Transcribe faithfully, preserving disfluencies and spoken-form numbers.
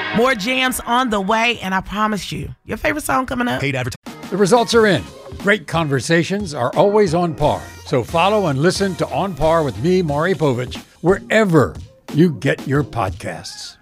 More jams on the way, and I promise you, your favorite song coming up. Paid advertising. The results are in. Great conversations are always on par. So follow and listen to On Par with me, Maury Povich, wherever you get your podcasts.